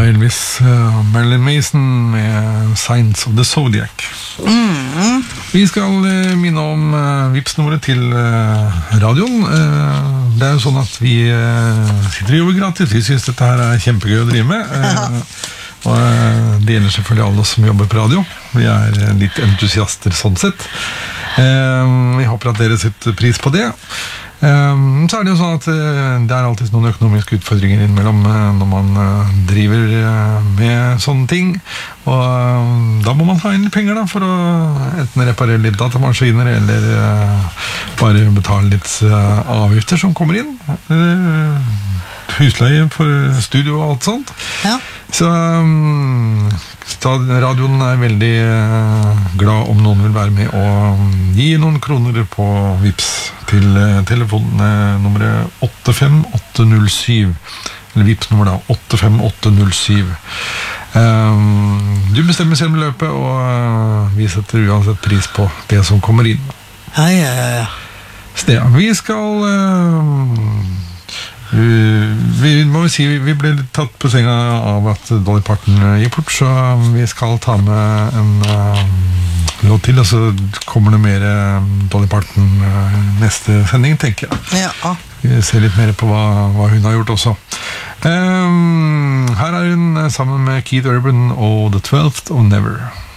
Elvis, Marilyn Mason med Signs of the Zodiac. Vi skal minne om Vipps-nummeret til radioen. Det jo sånn at vi sitter og jobber gratis. Vi synes dette her kjempegøy å drive med. Og det gjelder selvfølgelig alle som jobber på radio. Vi litt entusiaster sånn sett. Vi håper at dere setter pris på det. Så det jo sånn at det alltid noen økonomiske utfordringer innimellom når man driver med sånne ting, og da må man ha inn penger da, for å enten reparere litt datamaskiner eller bare betale litt avgifter som kommer inn, husleie for studio og alt sånt. Ja. Så radioen veldig glad om noen vil være med og gi noen kroner på Vipps til telefonnummeret 85807, eller Vipps-nummer da, 85807. Du bestemmer selv løpet, og vi setter uansett pris på det som kommer inn. Ja. Så vi skal... Vi må jo si vi ble litt tatt på senga av at Dolly Parton gikk bort, så vi skal ta med en låt til, og så kommer det mer Dolly Parton neste sending, tenker jeg. Ja. Vi ser litt mer på hva hun har gjort også. Her hun sammen med Keith Urban og The 12th of Never.